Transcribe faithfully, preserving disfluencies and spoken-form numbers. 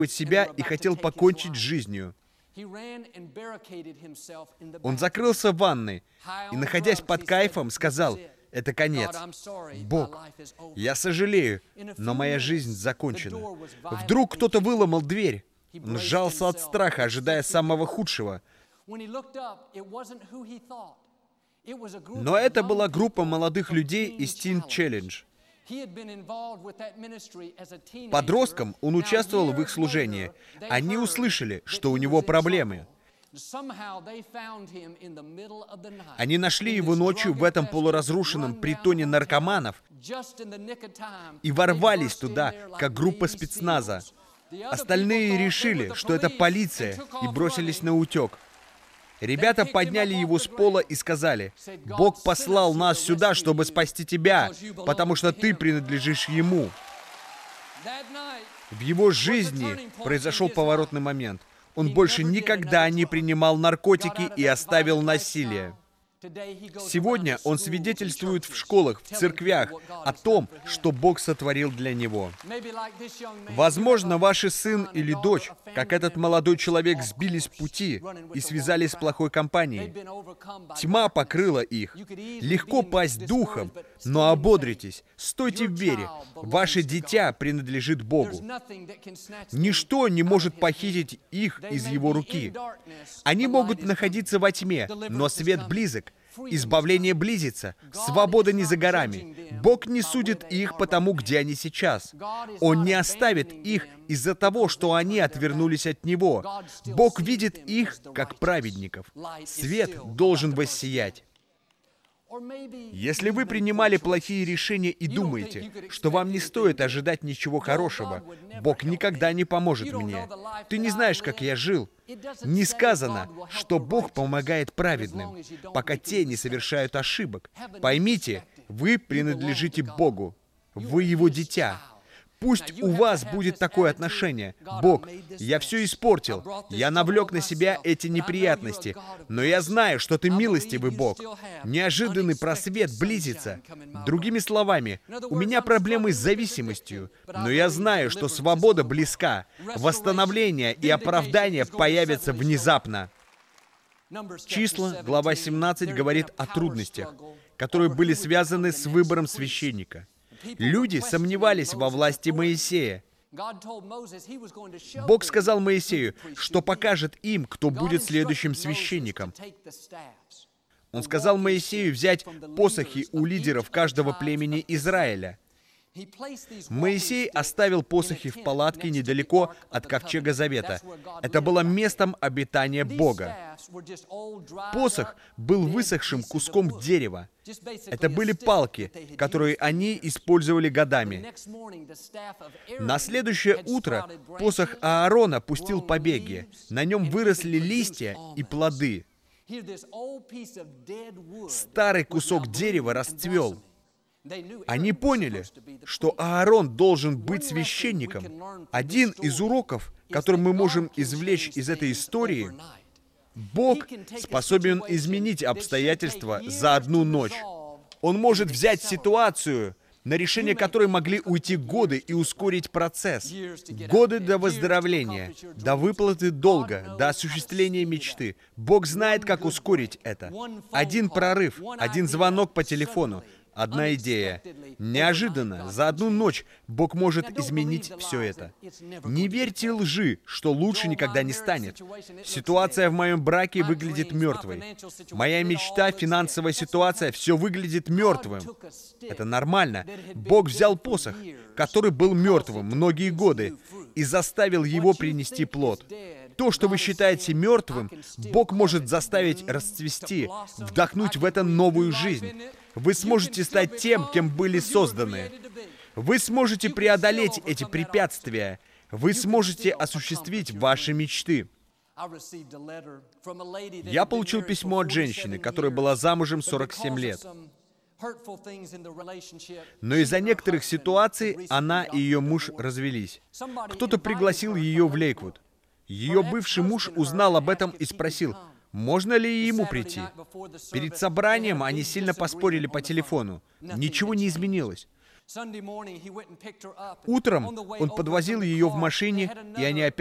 себя и хотел покончить с жизнью. Он закрылся в ванной и, находясь под кайфом, сказал: «Это конец. Бог, я сожалею, но моя жизнь закончена». Вдруг кто-то выломал дверь. Он сжался от страха, ожидая самого худшего. Но это была группа молодых людей из Teen Challenge. Подростком он участвовал в их служении. Они услышали, что у него проблемы. Они нашли его ночью в этом полуразрушенном притоне наркоманов и ворвались туда, как группа спецназа. Остальные решили, что это полиция, и бросились на утек. Ребята подняли его с пола и сказали: «Бог послал нас сюда, чтобы спасти тебя, потому что ты принадлежишь Ему». В его жизни произошел поворотный момент. Он больше никогда не принимал наркотики и оставил насилие. Сегодня он свидетельствует в школах, в церквях о том, что Бог сотворил для него. Возможно, ваш сын или дочь, как этот молодой человек, сбились с пути и связались с плохой компанией. Тьма покрыла их. Легко пасть духом, но ободритесь, стойте в вере. Ваше дитя принадлежит Богу. Ничто не может похитить их из Его руки. Они могут находиться во тьме, но свет близок. Избавление близится, свобода не за горами. Бог не судит их по тому, где они сейчас. Он не оставит их из-за того, что они отвернулись от Него. Бог видит их как праведников. Свет должен воссиять. Если вы принимали плохие решения и думаете, что вам не стоит ожидать ничего хорошего, Бог никогда не поможет мне. Ты не знаешь, как я жил. Не сказано, что Бог помогает праведным, пока те не совершают ошибок. Поймите, вы принадлежите Богу. Вы Его дитя. Пусть у вас будет такое отношение. Бог, я все испортил. Я навлек на себя эти неприятности. Но я знаю, что Ты милостивый Бог. Неожиданный просвет близится. Другими словами, у меня проблемы с зависимостью. Но я знаю, что свобода близка. Восстановление и оправдание появятся внезапно. Числа, глава семнадцать, говорит о трудностях, которые были связаны с выбором священника. Люди сомневались во власти Моисея. Бог сказал Моисею, что покажет им, кто будет следующим священником. Он сказал Моисею взять посохи у лидеров каждого племени Израиля. Моисей оставил посохи в палатке недалеко от Ковчега Завета. Это было местом обитания Бога. Посох был высохшим куском дерева. Это были палки, которые они использовали годами. На следующее утро посох Аарона пустил побеги. На нем выросли листья и плоды. Старый кусок дерева расцвел. Они поняли, что Аарон должен быть священником. Один из уроков, который мы можем извлечь из этой истории, Бог способен изменить обстоятельства за одну ночь. Он может взять ситуацию, на решение которой могли уйти годы, и ускорить процесс. Годы до выздоровления, до выплаты долга, до осуществления мечты. Бог знает, как ускорить это. Один прорыв, один звонок по телефону, одна идея. Неожиданно, за одну ночь, Бог может изменить все это. Не верьте лжи, что лучше никогда не станет. Ситуация в моем браке выглядит мертвой. Моя мечта, финансовая ситуация, все выглядит мертвым. Это нормально. Бог взял посох, который был мертвым многие годы, и заставил его принести плод. То, что вы считаете мертвым, Бог может заставить расцвести, вдохнуть в это новую жизнь. Вы сможете стать тем, кем были созданы. Вы сможете преодолеть эти препятствия. Вы сможете осуществить ваши мечты. Я получил письмо от женщины, которая была замужем сорок семь лет. Но из-за некоторых ситуаций она и ее муж развелись. Кто-то пригласил ее в Лейквуд. Ее бывший муж узнал об этом и спросил, можно ли ему прийти. Перед собранием они сильно поспорили по телефону. Ничего не изменилось. Утром он подвозил ее в машине, и они опять